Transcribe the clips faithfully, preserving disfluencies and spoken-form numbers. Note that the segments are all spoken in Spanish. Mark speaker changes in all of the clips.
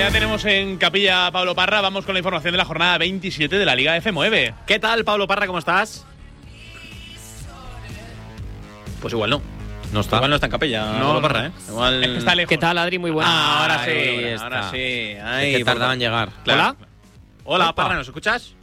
Speaker 1: ya tenemos en capilla a Pablo Parra. Vamos con la información de la jornada veintisiete de la Liga F nueve.
Speaker 2: ¿Qué tal, Pablo Parra? ¿Cómo estás? Pues igual no.
Speaker 3: No está.
Speaker 2: Igual no está en capilla,
Speaker 1: no,
Speaker 2: Pablo Parra, ¿eh? Igual...
Speaker 1: Es que está lejos.
Speaker 4: ¿Qué tal, Adri? Muy buena.
Speaker 2: Ah, ahora sí,
Speaker 3: Ahí
Speaker 2: ahora
Speaker 3: está.
Speaker 2: sí. Ay,
Speaker 3: Es que tardaba en llegar.
Speaker 2: Claro.
Speaker 4: ¿Hola?
Speaker 2: Hola,
Speaker 3: Opa.
Speaker 2: Parra, ¿nos escuchas?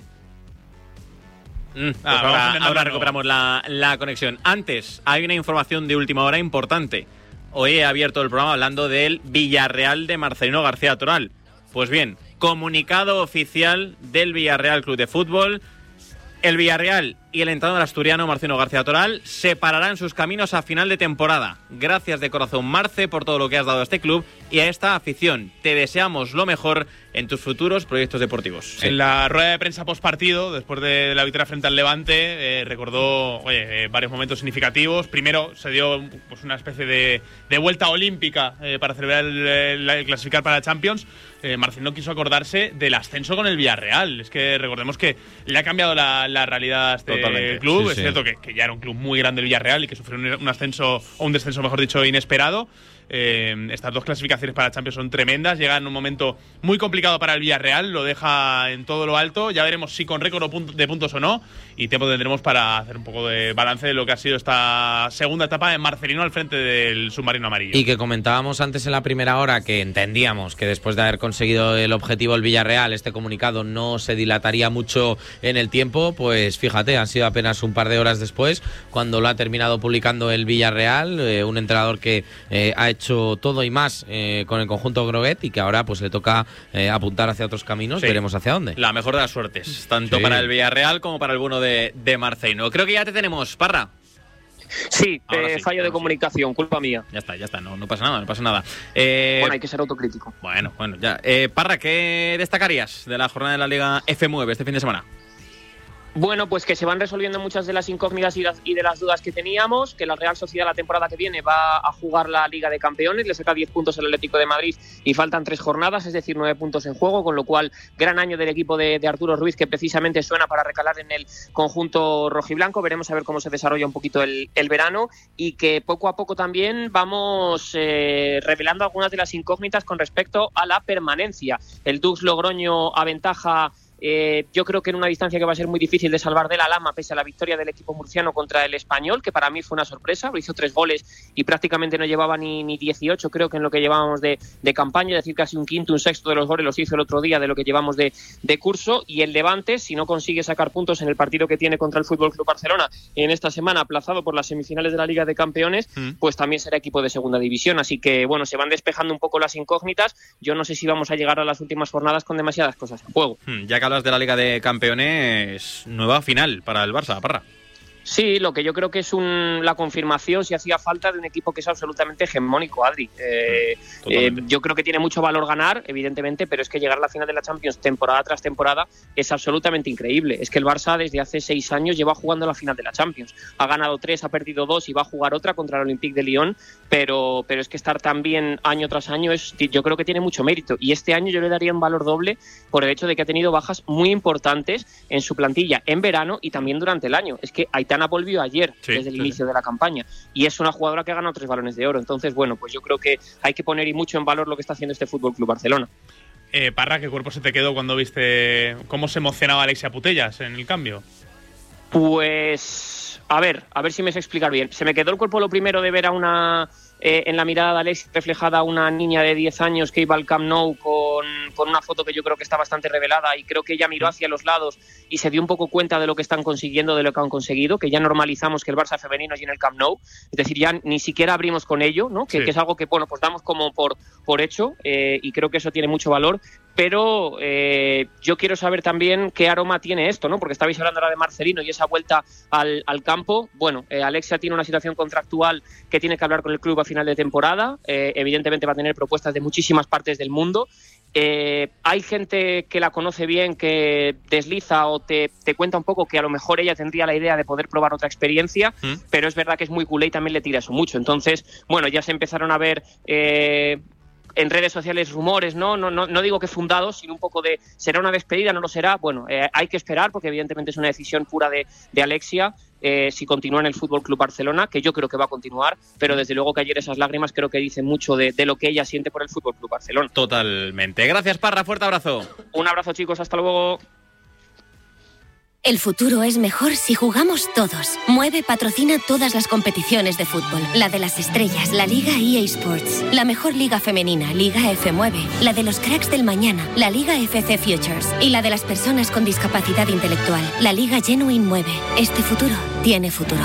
Speaker 2: Mm, pues
Speaker 1: Ah, vamos
Speaker 2: ahora
Speaker 1: intentando
Speaker 2: ahora
Speaker 1: de nuevo.
Speaker 2: recuperamos la, la conexión. Antes, hay una información de última hora importante. Hoy he abierto el programa hablando del Villarreal de Marcelino García Toral. Pues bien, comunicado oficial del Villarreal Club de Fútbol. El Villarreal y el entrenador asturiano Marcelino García Toral separarán sus caminos a final de temporada. Gracias de corazón, Marce, por todo lo que has dado a este club y a esta afición. Te deseamos lo mejor en tus futuros proyectos deportivos.
Speaker 1: Sí. En la rueda de prensa postpartido, después de la victoria frente al Levante, eh, recordó oye, eh, varios momentos significativos. Primero se dio pues, una especie de, de vuelta olímpica eh, para celebrar el, el, el clasificar para la Champions. Eh, Marcelino quiso acordarse del ascenso con el Villarreal. Es que recordemos que le ha cambiado la, la realidad a este
Speaker 2: Totalmente.
Speaker 1: club.
Speaker 3: Sí,
Speaker 1: es
Speaker 3: sí.
Speaker 1: cierto que, que ya era un club muy grande el Villarreal y que sufrió un, un ascenso, o un descenso, mejor dicho, inesperado. Eh, estas dos clasificaciones para Champions son tremendas. Llega en un momento muy complicado para el Villarreal, lo deja en todo lo alto. Ya veremos si con récord de puntos o no. Y tiempo tendremos para hacer un poco de balance de lo que ha sido esta segunda etapa de Marcelino al frente del submarino amarillo.
Speaker 3: Y que comentábamos antes en la primera hora que entendíamos que después de haber conseguido el objetivo el Villarreal, este comunicado no se dilataría mucho en el tiempo. Pues fíjate, han sido apenas un par de horas después cuando lo ha terminado publicando el Villarreal, eh, un entrenador que eh, ha hecho hecho todo y más eh, con el conjunto Groguet y que ahora pues le toca eh, apuntar hacia otros caminos. Sí. Veremos hacia dónde.
Speaker 2: La mejor de las suertes, tanto
Speaker 3: sí.
Speaker 2: para el Villarreal como para el bueno de, de Marcelino. Creo que ya te tenemos, Parra.
Speaker 5: Sí, eh,
Speaker 2: sí,
Speaker 5: fallo de
Speaker 2: sí.
Speaker 5: comunicación, culpa mía.
Speaker 2: Ya está, ya está, no, no pasa nada, no pasa nada. Eh,
Speaker 5: bueno, hay que ser autocrítico.
Speaker 2: Bueno, bueno, ya. Eh, Parra, ¿qué destacarías de la jornada de la Liga F nueve este fin de semana?
Speaker 5: Bueno, pues que se van resolviendo muchas de las incógnitas y, las, y de las dudas que teníamos, que la Real Sociedad la temporada que viene va a jugar la Liga de Campeones, le saca diez puntos al Atlético de Madrid y faltan tres jornadas, es decir, nueve puntos en juego, con lo cual gran año del equipo de, de Arturo Ruiz, que precisamente suena para recalar en el conjunto rojiblanco. Veremos a ver cómo se desarrolla un poquito el, el verano y que poco a poco también vamos eh, revelando algunas de las incógnitas con respecto a la permanencia. El Dux Logroño aventaja Eh, yo creo que en una distancia que va a ser muy difícil de salvar de la lama, pese a la victoria del equipo murciano contra el Español, que para mí fue una sorpresa, hizo tres goles y prácticamente no llevaba ni, ni dieciocho, creo que en lo que llevábamos de, de campaña, es decir, casi un quinto, un sexto de los goles los hizo el otro día de lo que llevamos de, de curso. Y el Levante, si no consigue sacar puntos en el partido que tiene contra el F C Barcelona en esta semana, aplazado por las semifinales de la Liga de Campeones, mm. pues también será equipo de segunda división. Así que, bueno, se van despejando un poco las incógnitas. Yo no sé si vamos a llegar a las últimas jornadas con demasiadas cosas en juego.
Speaker 2: Mm, ya que hablas de la Liga de Campeones, nueva final para el Barça, Parra.
Speaker 5: Sí, lo que yo creo que es un, la confirmación, si hacía falta, de un equipo que es absolutamente hegemónico, Adri. Eh, eh, yo creo que tiene mucho valor ganar, evidentemente, pero es que llegar a la final de la Champions temporada tras temporada es absolutamente increíble. Es que el Barça desde hace seis años lleva jugando la final de la Champions. Ha ganado tres, ha perdido dos y va a jugar otra contra el Olympique de Lyon, pero, pero es que estar tan bien año tras año es, yo creo que tiene mucho mérito. Y este año yo le daría un valor doble por el hecho de que ha tenido bajas muy importantes en su plantilla en verano y también durante el año. Es que Aitana volvió ayer, sí, desde el sí, inicio sí. de la campaña, y es una jugadora que ha ganado tres balones de oro. Entonces, bueno, pues yo creo que hay que poner y mucho en valor lo que está haciendo este Fútbol Club Barcelona.
Speaker 1: Eh, Parra, ¿qué cuerpo se te quedó cuando viste cómo se emocionaba Alexia Putellas en el cambio?
Speaker 5: Pues, a ver, a ver si me sé explicar bien. Se me quedó el cuerpo lo primero de ver a una... Eh, en la mirada de Alex reflejada a una niña de diez años que iba al Camp Nou con, con una foto que yo creo que está bastante revelada, y creo que ella miró hacia los lados y se dio un poco cuenta de lo que están consiguiendo, de lo que han conseguido, que ya normalizamos que el Barça femenino llene el Camp Nou, es decir, ya ni siquiera abrimos con ello, ¿no? que, sí. que es algo que, bueno, pues damos como por, por hecho, eh, y creo que eso tiene mucho valor. Pero eh, yo quiero saber también qué aroma tiene esto, ¿no? Porque estabais hablando ahora de Marcelino y esa vuelta al, al campo. Bueno, eh, Alexia tiene una situación contractual que tiene que hablar con el club a final de temporada. Eh, evidentemente va a tener propuestas de muchísimas partes del mundo. Eh, hay gente que la conoce bien, que desliza o te, te cuenta un poco que a lo mejor ella tendría la idea de poder probar otra experiencia, ¿Mm? pero es verdad que es muy culé y también le tira eso mucho. Entonces, bueno, ya se empezaron a ver... Eh, en redes sociales rumores, ¿no? No, no, no digo que fundados, sino un poco de ¿será una despedida? ¿No lo será? Bueno, eh, hay que esperar porque evidentemente es una decisión pura de, de Alexia, eh, si continúa en el Fútbol Club Barcelona, que yo creo que va a continuar, pero desde luego que ayer esas lágrimas creo que dicen mucho de, de lo que ella siente por el Fútbol Club Barcelona.
Speaker 2: Totalmente. Gracias, Parra. Fuerte abrazo.
Speaker 5: Un abrazo, chicos. Hasta luego.
Speaker 4: El futuro es mejor si jugamos todos. Mueve patrocina todas las competiciones de fútbol. La de las estrellas, la Liga E A Sports. La mejor liga femenina, Liga F Mueve. La de los cracks del mañana, la Liga F C Futures. Y la de las personas con discapacidad intelectual, la Liga Genuine Mueve. Este futuro tiene futuro.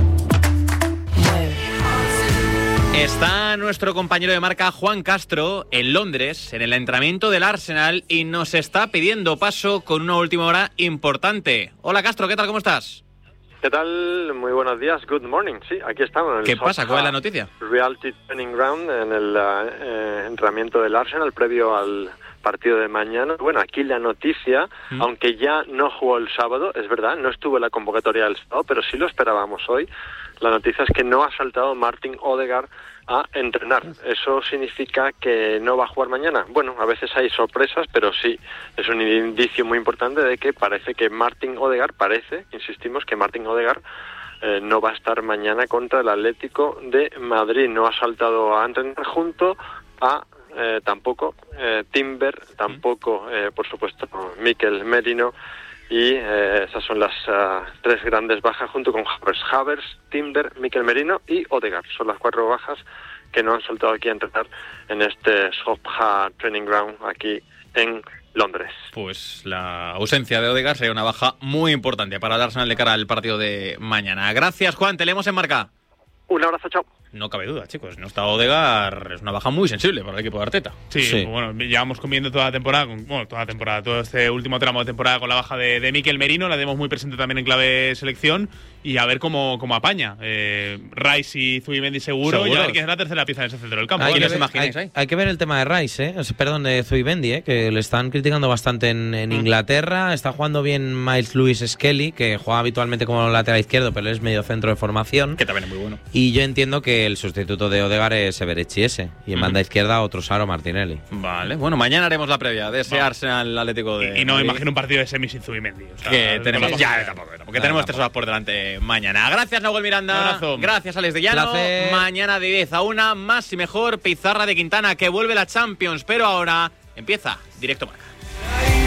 Speaker 2: Está nuestro compañero de marca Juan Castro en Londres, en el entrenamiento del Arsenal, y nos está pidiendo paso con una última hora importante. Hola Castro, ¿qué tal? ¿Cómo estás?
Speaker 6: ¿Qué tal? Muy buenos días, good morning. Sí, aquí estamos. En el
Speaker 2: ¿Qué pasa? ¿Cuál es la noticia?
Speaker 6: Reality Training Ground, en el uh, entrenamiento del Arsenal previo al partido de mañana. Bueno, aquí la noticia, ¿Mm? aunque ya no jugó el sábado, es verdad, no estuvo en la convocatoria del sábado, pero sí lo esperábamos hoy. La noticia es que no ha saltado Martin Odegaard a entrenar. ¿Eso significa que no va a jugar mañana? Bueno, a veces hay sorpresas, pero sí, es un indicio muy importante de que parece que Martin Odegaard, parece, insistimos, que Martin Odegaard eh, no va a estar mañana contra el Atlético de Madrid. No ha saltado a entrenar junto a eh, tampoco eh, Timber, tampoco, eh, por supuesto, Mikel Merino. Y eh, esas son las uh, tres grandes bajas junto con Havertz, Havertz, Timber, Mikel Merino y Odegaard. Son las cuatro bajas que no han saltado aquí a entrenar en este Softha Training Ground aquí en Londres.
Speaker 2: Pues la ausencia de Odegaard sería una baja muy importante para el Arsenal de cara al partido de mañana. Gracias, Juan. Te leemos en marca.
Speaker 6: Un abrazo, chao.
Speaker 2: No cabe duda, chicos. No está Odegaard, es una baja muy sensible para el equipo de Arteta.
Speaker 1: Sí, sí. Bueno, llevamos comiendo toda la temporada, con, bueno, toda la temporada, todo este último tramo de temporada con la baja de, de Mikel Merino, la tenemos muy presente también en clave selección, y a ver cómo, cómo apaña. Eh, Rice y Zubimendi seguro,
Speaker 2: ¿Seguro?
Speaker 1: y a ver quién es la tercera pieza en ese centro del campo.
Speaker 3: Hay,
Speaker 1: ¿Quién
Speaker 3: que
Speaker 1: os
Speaker 3: ver,
Speaker 1: imagináis
Speaker 3: hay,
Speaker 1: ahí?
Speaker 3: hay que ver el tema de Rice, ¿eh? O sea, perdón, de Zubimendi, ¿eh? Que le están criticando bastante en, en mm. Inglaterra. Está jugando bien Miles Lewis Skelly, que juega habitualmente como lateral izquierdo, pero es medio centro de formación.
Speaker 2: Que también es muy bueno.
Speaker 3: Y yo entiendo que el sustituto de Odegaard es Everechi ese, y en mm. banda izquierda otro Saro Martinelli.
Speaker 2: Vale, bueno, mañana haremos la previa de ese vale. Arsenal Atlético de
Speaker 1: Y, y no me
Speaker 2: Madrid.
Speaker 1: imagino un partido de semis sin Zubimendi. O sea,
Speaker 2: que tenemos, ya, tampoco, porque tenemos
Speaker 3: tampoco.
Speaker 2: tres horas por delante mañana. Gracias, Nahuel Miranda. Gracias, Alex de Llano.
Speaker 3: Placer.
Speaker 2: Mañana de diez a una, más y mejor, Pizarra de Quintana, que vuelve la Champions, pero ahora empieza Directo Marca.